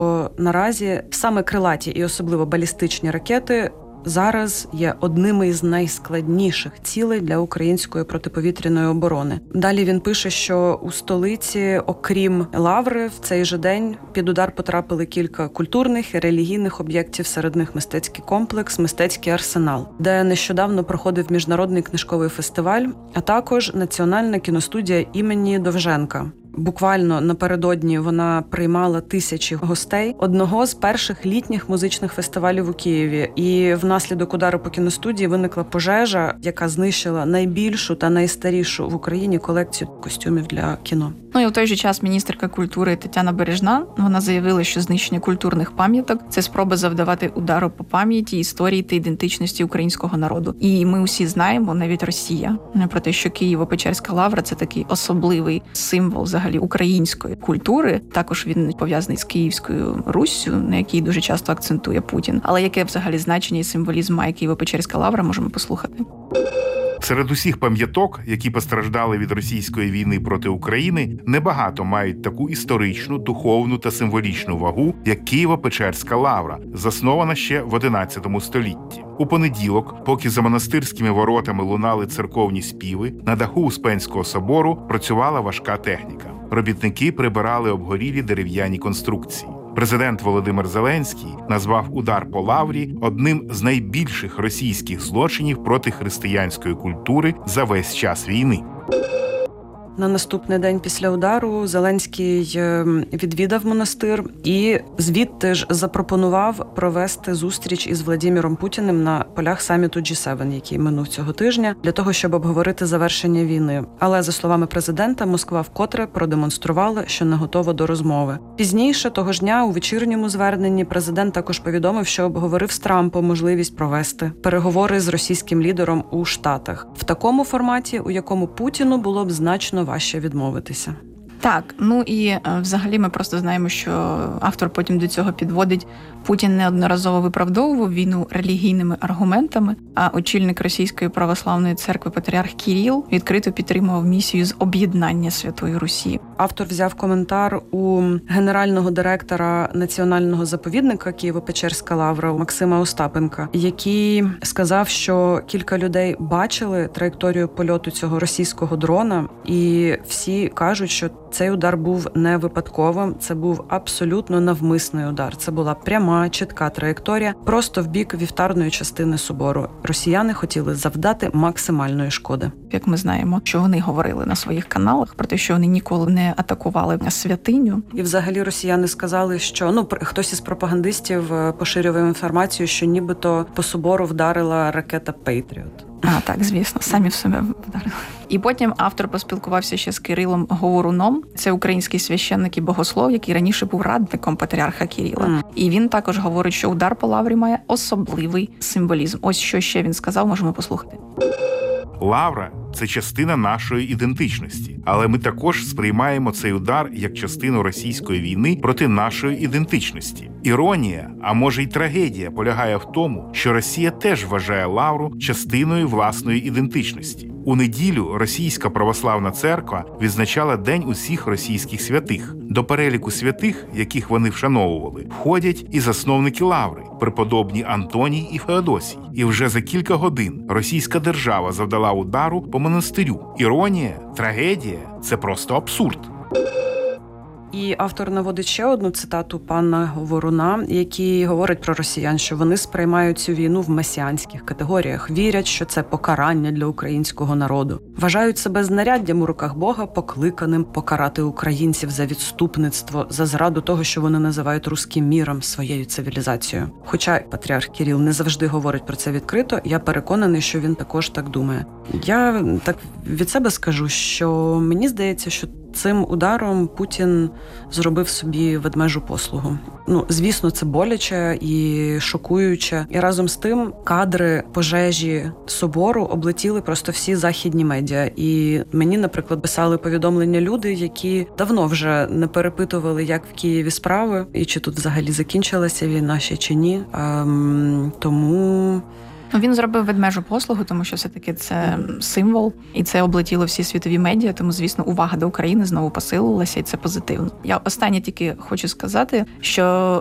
Наразі саме крилаті і особливо балістичні ракети зараз є одними із найскладніших цілей для української протиповітряної оборони. Далі він пише, що у столиці, окрім Лаври, в цей же день під удар потрапили кілька культурних і релігійних об'єктів, серед них мистецький комплекс, мистецький арсенал, де нещодавно проходив міжнародний книжковий фестиваль, а також Національна кіностудія імені Довженка. Буквально напередодні вона приймала тисячі гостей одного з перших літніх музичних фестивалів у Києві. І внаслідок удару по кіностудії виникла пожежа, яка знищила найбільшу та найстарішу в Україні колекцію костюмів для кіно. І у той же час міністерка культури Тетяна Бережна, вона заявила, що знищення культурних пам'яток – це спроба завдавати удару по пам'яті, історії та ідентичності українського народу. І ми усі знаємо, навіть Росія, про те, що Києво-Печерська лавра – це такий особливий символ взагалі української культури. Також він пов'язаний з Київською Руссю, на якій дуже часто акцентує Путін. Але яке взагалі значення і символізм має Києво-Печерська лавра, можемо послухати. Серед усіх пам'яток, які постраждали від російської війни проти України, небагато мають таку історичну, духовну та символічну вагу, як Києво-Печерська лавра, заснована ще в XI столітті. У понеділок, поки за монастирськими воротами лунали церковні співи, на даху Успенського собору працювала важка техніка. Робітники прибирали обгорілі дерев'яні конструкції. Президент Володимир Зеленський назвав удар по лаврі одним з найбільших російських злочинів проти християнської культури за весь час війни. На наступний день після удару Зеленський відвідав монастир і звідти ж запропонував провести зустріч із Владимиром Путіним на полях саміту G7, який минув цього тижня, для того, щоб обговорити завершення війни. Але, за словами президента, Москва вкотре продемонструвала, що не готова до розмови. Пізніше того ж дня у вечірньому зверненні президент також повідомив, що обговорив з Трампом можливість провести переговори з російським лідером у Штатах в такому форматі, у якому Путіну було б значно важче відмовитися. Так, і взагалі ми просто знаємо, що автор потім до цього підводить. Путін неодноразово виправдовував війну релігійними аргументами, а очільник Російської православної церкви патріарх Кіріл відкрито підтримував місію з об'єднання Святої Русі. Автор взяв коментар у генерального директора національного заповідника Києво-Печерська лавра Максима Остапенка, який сказав, що кілька людей бачили траєкторію польоту цього російського дрона, і всі кажуть, що цей удар був не випадковим, це був абсолютно навмисний удар. Це була пряма, чітка траєкторія, просто в бік вівтарної частини собору. Росіяни хотіли завдати максимальної шкоди. Як ми знаємо, що вони говорили на своїх каналах про те, що вони ніколи не атакували святиню. І взагалі росіяни сказали, що хтось із пропагандистів поширював інформацію, що нібито по собору вдарила ракета Пейтріот. Так, звісно, самі в себе вдарили. І потім автор поспілкувався ще з Кирилом Говоруном. Це український священник і богослов, який раніше був радником патріарха Кирила. І він також говорить, що удар по лаврі має особливий символізм. Ось що ще він сказав, можемо послухати. Лавра – це частина нашої ідентичності, але ми також сприймаємо цей удар як частину російської війни проти нашої ідентичності. Іронія, а може й трагедія, полягає в тому, що Росія теж вважає Лавру частиною власної ідентичності. У неділю Російська православна церква відзначала День усіх російських святих. До переліку святих, яких вони вшановували, входять і засновники Лаври – преподобні Антоній і Феодосій. І вже за кілька годин російська держава завдала удару по монастирю. Іронія, трагедія – це просто абсурд. І автор наводить ще одну цитату пана Говоруна, який говорить про росіян, що вони сприймають цю війну в месіанських категоріях, вірять, що це покарання для українського народу. Вважають себе знаряддям у руках Бога, покликаним покарати українців за відступництво, за зраду того, що вони називають руським міром, своєю цивілізацією. Хоча патріарх Кирил не завжди говорить про це відкрито, я переконаний, що він також так думає. Я так від себе скажу, що мені здається, що цим ударом Путін зробив собі ведмежу послугу. Звісно, це боляче і шокуюче. І разом з тим кадри пожежі собору облетіли просто всі західні медіа. І мені, наприклад, писали повідомлення люди, які давно вже не перепитували, як в Києві справи, і чи тут взагалі закінчилася війна ще чи ні. Тому Ну, він зробив ведмежу послугу, тому що все-таки це символ, і це облетіло всі світові медіа, тому, звісно, увага до України знову посилилася, і це позитивно. Я останнє тільки хочу сказати, що